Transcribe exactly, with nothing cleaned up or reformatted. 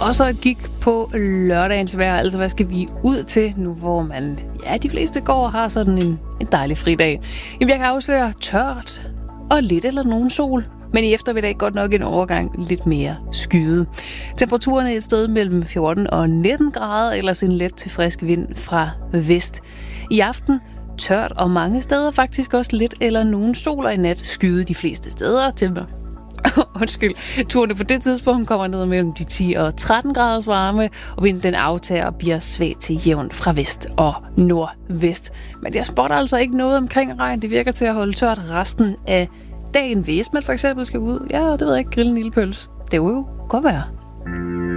Og så gik på lørdagens vejr, altså hvad skal vi ud til nu, hvor man, ja, de fleste går og har sådan en, en dejlig fridag. Jamen, jeg kan afsløre tørt og lidt eller nogen sol, men i eftermiddag godt nok en overgang lidt mere skyet. Temperaturen er et sted mellem fjorten og nitten grader, ellers en let til frisk vind fra vest. I aften tørt og mange steder faktisk også lidt eller nogen sol, og i nat skyde de fleste steder til mig. Undskyld, turene på det tidspunkt kommer ned mellem de ti og tretten graders varme, og vinden den aftager og bliver svag til jævn fra vest og nordvest. Men jeg spotter altså ikke noget omkring regn. Det virker til at holde tørt resten af dagen, hvis man for eksempel skal ud. Ja, det ved jeg ikke, grille en lille pølse. Det vil jo godt være.